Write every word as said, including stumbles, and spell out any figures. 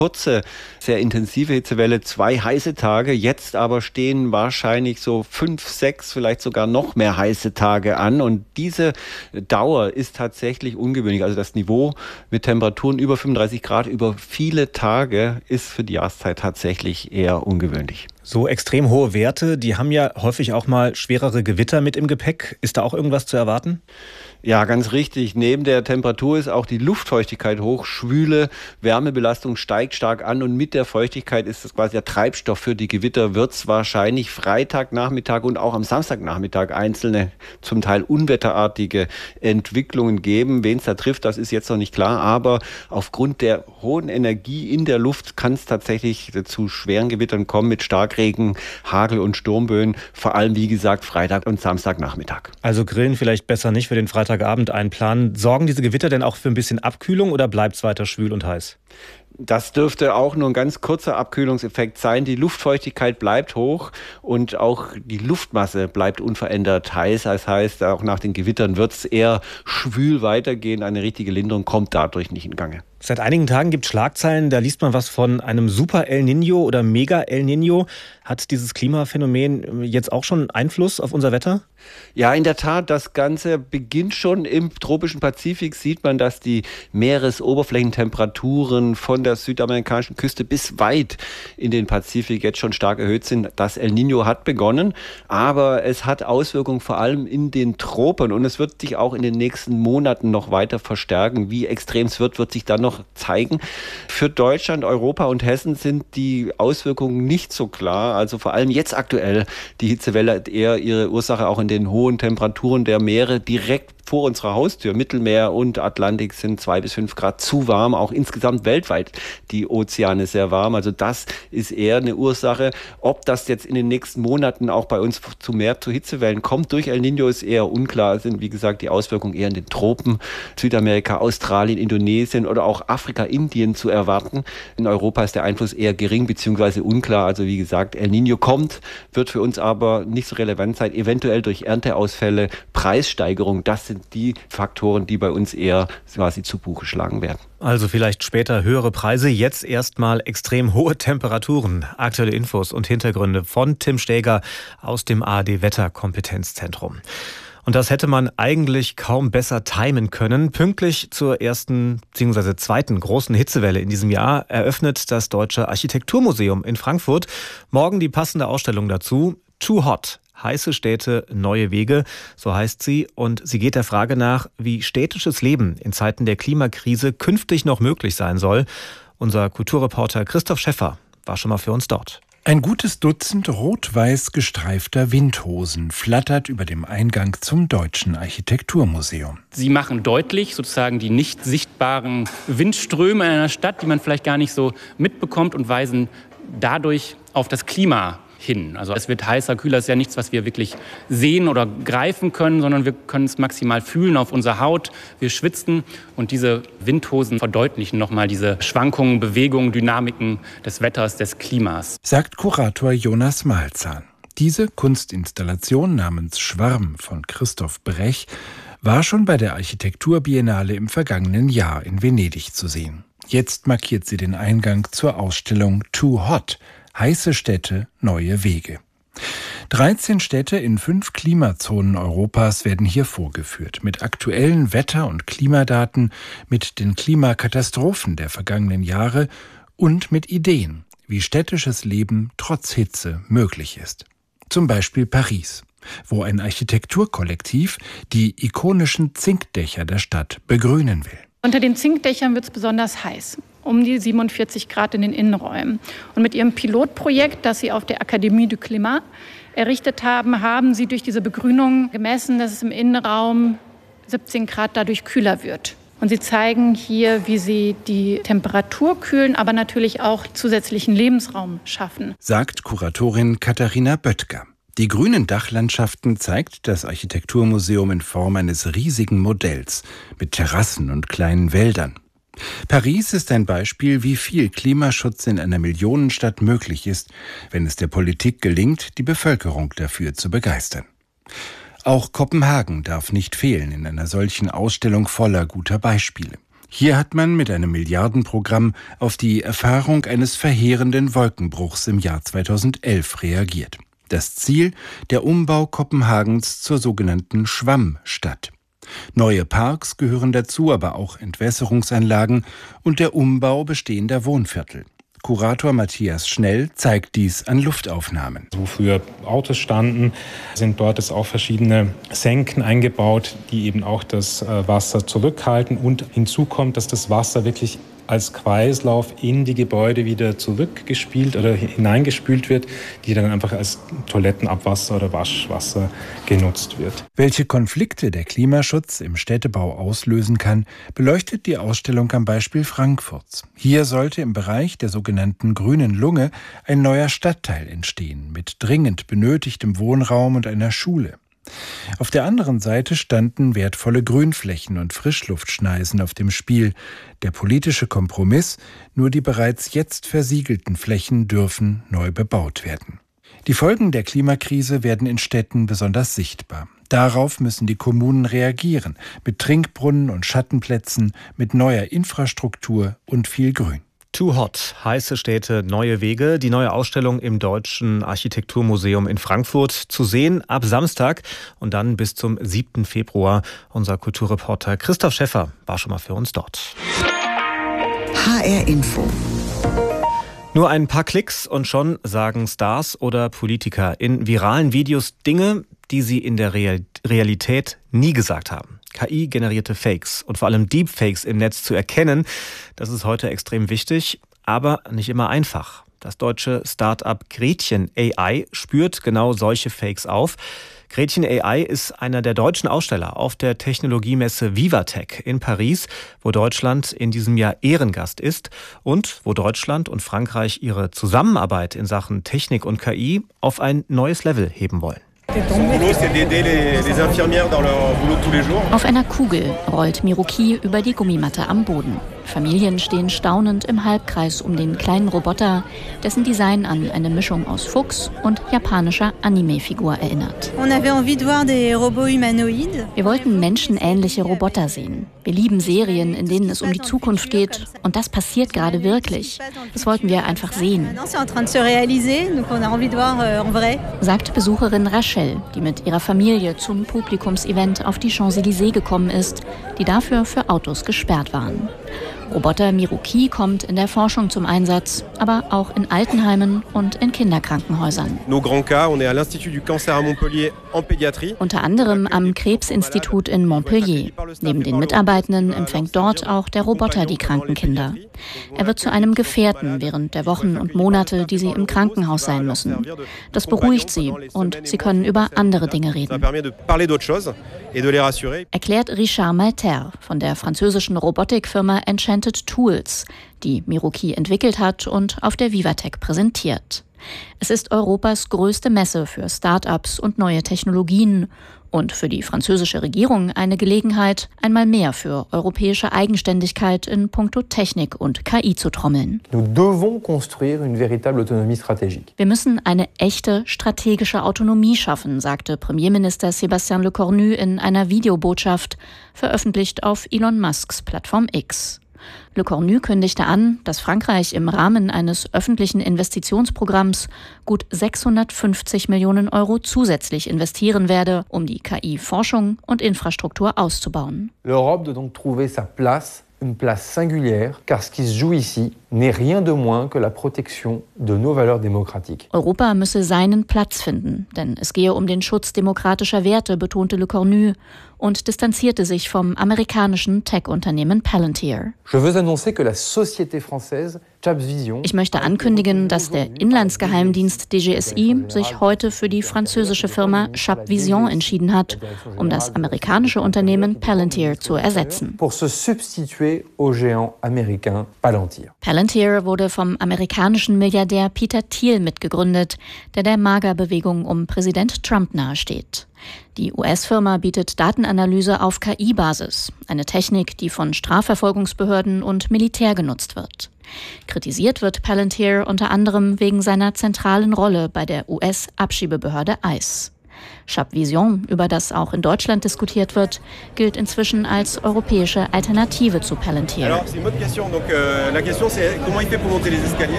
kurze, sehr intensive Hitzewelle, zwei heiße Tage. Jetzt aber stehen wahrscheinlich so fünf, sechs, vielleicht sogar noch mehr heiße Tage an. Und diese Dauer ist tatsächlich ungewöhnlich. Also das Niveau mit Temperaturen über fünfunddreißig Grad über viele Tage ist für die Jahreszeit tatsächlich eher ungewöhnlich. So extrem hohe Werte, die haben ja häufig auch mal schwerere Gewitter mit im Gepäck. Ist da auch irgendwas zu erwarten? Ja, ganz richtig. Neben der Temperatur ist auch die Luftfeuchtigkeit hoch. Schwüle Wärmebelastung steigt stark an und mit der Feuchtigkeit ist das quasi der Treibstoff für die Gewitter. Wird es wahrscheinlich Freitagnachmittag und auch am Samstagnachmittag einzelne, zum Teil unwetterartige Entwicklungen geben. Wen es da trifft, das ist jetzt noch nicht klar. Aber aufgrund der hohen Energie in der Luft kann es tatsächlich zu schweren Gewittern kommen mit Starkregen, Hagel und Sturmböen. Vor allem, wie gesagt, Freitag und Samstagnachmittag. Also grillen vielleicht besser nicht für den Freitag. Abend einplanen. Sorgen diese Gewitter denn auch für ein bisschen Abkühlung oder bleibt es weiter schwül und heiß? Das dürfte auch nur ein ganz kurzer Abkühlungseffekt sein. Die Luftfeuchtigkeit bleibt hoch und auch die Luftmasse bleibt unverändert heiß. Das heißt, auch nach den Gewittern wird es eher schwül weitergehen. Eine richtige Linderung kommt dadurch nicht in Gange. Seit einigen Tagen gibt es Schlagzeilen, da liest man was von einem Super El Niño oder Mega El Niño. Hat dieses Klimaphänomen jetzt auch schon Einfluss auf unser Wetter? Ja, in der Tat, das Ganze beginnt schon im tropischen Pazifik. Sieht man, dass die Meeresoberflächentemperaturen von der südamerikanischen Küste bis weit in den Pazifik jetzt schon stark erhöht sind. Das El Niño hat begonnen, aber es hat Auswirkungen vor allem in den Tropen und es wird sich auch in den nächsten Monaten noch weiter verstärken. Wie extrem es wird, wird sich dann noch zeigen. Für Deutschland, Europa und Hessen sind die Auswirkungen nicht so klar. Also vor allem jetzt aktuell die Hitzewelle hat eher ihre Ursache auch in den hohen Temperaturen der Meere direkt vor unserer Haustür. Mittelmeer und Atlantik sind zwei bis fünf Grad zu warm. Auch insgesamt weltweit die Ozeane sehr warm. Also das ist eher eine Ursache. Ob das jetzt in den nächsten Monaten auch bei uns zu mehr zu Hitzewellen kommt durch El Niño ist eher unklar. Es sind wie gesagt die Auswirkungen eher in den Tropen, Südamerika, Australien, Indonesien oder auch Afrika, Indien zu erwarten. In Europa ist der Einfluss eher gering bzw. unklar. Also wie gesagt, El Niño kommt, wird für uns aber nicht so relevant sein. Eventuell durch Ernteausfälle, Preissteigerung, das sind die Faktoren, die bei uns eher quasi zu Buche schlagen werden. Also vielleicht später höhere Preise, jetzt erstmal extrem hohe Temperaturen. Aktuelle Infos und Hintergründe von Tim Stäger aus dem A R D-Wetterkompetenzzentrum. Und das hätte man eigentlich kaum besser timen können. Pünktlich zur ersten bzw. zweiten großen Hitzewelle in diesem Jahr eröffnet das Deutsche Architekturmuseum in Frankfurt morgen die passende Ausstellung dazu, Too Hot. Heiße Städte, neue Wege, so heißt sie. Und sie geht der Frage nach, wie städtisches Leben in Zeiten der Klimakrise künftig noch möglich sein soll. Unser Kulturreporter Christoph Schäffer war schon mal für uns dort. Ein gutes Dutzend rot-weiß gestreifter Windhosen flattert über dem Eingang zum Deutschen Architekturmuseum. Sie machen deutlich sozusagen die nicht sichtbaren Windströme in einer Stadt, die man vielleicht gar nicht so mitbekommt und weisen dadurch auf das Klima hin. Also es wird heißer, kühler, ist ja nichts, was wir wirklich sehen oder greifen können, sondern wir können es maximal fühlen auf unserer Haut. Wir schwitzen und diese Windhosen verdeutlichen nochmal diese Schwankungen, Bewegungen, Dynamiken des Wetters, des Klimas. Sagt Kurator Jonas Malzahn. Diese Kunstinstallation namens Schwarm von Christoph Brech war schon bei der Architekturbiennale im vergangenen Jahr in Venedig zu sehen. Jetzt markiert sie den Eingang zur Ausstellung Too Hot. Heiße Städte, neue Wege. dreizehn Städte in fünf Klimazonen Europas werden hier vorgeführt, mit aktuellen Wetter- und Klimadaten, mit den Klimakatastrophen der vergangenen Jahre und mit Ideen, wie städtisches Leben trotz Hitze möglich ist. Zum Beispiel Paris, wo ein Architekturkollektiv die ikonischen Zinkdächer der Stadt begrünen will. Unter den Zinkdächern wird es besonders heiß, um die siebenundvierzig Grad in den Innenräumen. Und mit ihrem Pilotprojekt, das sie auf der Académie du Climat errichtet haben, haben sie durch diese Begrünung gemessen, dass es im Innenraum siebzehn Grad dadurch kühler wird. Und sie zeigen hier, wie sie die Temperatur kühlen, aber natürlich auch zusätzlichen Lebensraum schaffen. Sagt Kuratorin Katharina Böttger. Die grünen Dachlandschaften zeigt das Architekturmuseum in Form eines riesigen Modells mit Terrassen und kleinen Wäldern. Paris ist ein Beispiel, wie viel Klimaschutz in einer Millionenstadt möglich ist, wenn es der Politik gelingt, die Bevölkerung dafür zu begeistern. Auch Kopenhagen darf nicht fehlen in einer solchen Ausstellung voller guter Beispiele. Hier hat man mit einem Milliardenprogramm auf die Erfahrung eines verheerenden Wolkenbruchs im Jahr zweitausendelf reagiert. Das Ziel: der Umbau Kopenhagens zur sogenannten Schwammstadt. Neue Parks gehören dazu, aber auch Entwässerungsanlagen und der Umbau bestehender Wohnviertel. Kurator Matthias Schnell zeigt dies an Luftaufnahmen. Wo früher Autos standen, sind dort jetzt auch verschiedene Senken eingebaut, die eben auch das Wasser zurückhalten. Und hinzu kommt, dass das Wasser wirklich als Kreislauf in die Gebäude wieder zurückgespielt oder hineingespült wird, die dann einfach als Toilettenabwasser oder Waschwasser genutzt wird. Welche Konflikte der Klimaschutz im Städtebau auslösen kann, beleuchtet die Ausstellung am Beispiel Frankfurts. Hier sollte im Bereich der sogenannten grünen Lunge ein neuer Stadtteil entstehen, mit dringend benötigtem Wohnraum und einer Schule. Auf der anderen Seite standen wertvolle Grünflächen und Frischluftschneisen auf dem Spiel. Der politische Kompromiss: nur die bereits jetzt versiegelten Flächen dürfen neu bebaut werden. Die Folgen der Klimakrise werden in Städten besonders sichtbar. Darauf müssen die Kommunen reagieren, mit Trinkbrunnen und Schattenplätzen, mit neuer Infrastruktur und viel Grün. Too Hot, heiße Städte, neue Wege. Die neue Ausstellung im Deutschen Architekturmuseum in Frankfurt zu sehen ab Samstag und dann bis zum siebten Februar. Unser Kulturreporter Christoph Schäffer war schon mal für uns dort. H R Info. Nur ein paar Klicks und schon sagen Stars oder Politiker in viralen Videos Dinge, die sie in der Real- Realität nie gesagt haben. K I-generierte Fakes und vor allem Deepfakes im Netz zu erkennen, das ist heute extrem wichtig, aber nicht immer einfach. Das deutsche Start-up Gretchen A I spürt genau solche Fakes auf. Gretchen A I ist einer der deutschen Aussteller auf der Technologiemesse Vivatech in Paris, wo Deutschland in diesem Jahr Ehrengast ist und wo Deutschland und Frankreich ihre Zusammenarbeit in Sachen Technik und K I auf ein neues Level heben wollen. Auf einer Kugel rollt Miroki über die Gummimatte am Boden. Familien stehen staunend im Halbkreis um den kleinen Roboter, dessen Design an eine Mischung aus Fuchs und japanischer Anime-Figur erinnert. Wir wollten menschenähnliche Roboter sehen. Wir lieben Serien, in denen es um die Zukunft geht. Und das passiert gerade wirklich. Das wollten wir einfach sehen, sagt Besucherin Rachel, die mit ihrer Familie zum Publikumsevent auf die Champs-Élysées gekommen ist, die dafür für Autos gesperrt waren. Roboter Miroki kommt in der Forschung zum Einsatz, aber auch in Altenheimen und in Kinderkrankenhäusern. Unter anderem am Krebsinstitut in Montpellier. Neben den Mitarbeitenden empfängt dort auch der Roboter die kranken Kinder. Er wird zu einem Gefährten während der Wochen und Monate, die sie im Krankenhaus sein müssen. Das beruhigt sie und sie können über andere Dinge reden. Erklärt Richard Malter von der französischen Robotikfirma Enchanted Tools, die Miroki entwickelt hat und auf der Vivatech präsentiert. Es ist Europas größte Messe für Start-ups und neue Technologien und für die französische Regierung eine Gelegenheit, einmal mehr für europäische Eigenständigkeit in puncto Technik und K I zu trommeln. Wir müssen eine echte strategische Autonomie schaffen, sagte Premierminister Sébastien Lecornu in einer Videobotschaft, veröffentlicht auf Elon Musks Plattform X. Lecornu kündigte an, dass Frankreich im Rahmen eines öffentlichen Investitionsprogramms gut sechshundertfünfzig Millionen Euro zusätzlich investieren werde, um die K I-Forschung und Infrastruktur auszubauen. L'Europe doit donc trouver sa place, une place singulière, car ce qui se joue ici n'est rien de moins que la protection de nos valeurs démocratiques. Europa müsse seinen Platz finden, denn es gehe um den Schutz demokratischer Werte, betonte Lecornu und distanzierte sich vom amerikanischen Tech-Unternehmen Palantir. Je veux annoncer que la société française Ich möchte ankündigen, dass der Inlandsgeheimdienst D G S I sich heute für die französische Firma Chape Vision entschieden hat, um das amerikanische Unternehmen Palantir zu ersetzen. Palantir wurde vom amerikanischen Milliardär Peter Thiel mitgegründet, der der MAGA-Bewegung um Präsident Trump nahesteht. Die U S-Firma bietet Datenanalyse auf K I-Basis, eine Technik, die von Strafverfolgungsbehörden und Militär genutzt wird. Kritisiert wird Palantir unter anderem wegen seiner zentralen Rolle bei der U S-Abschiebebehörde I C E. Chabvision, über das auch in Deutschland diskutiert wird, gilt inzwischen als europäische Alternative zu Palantir.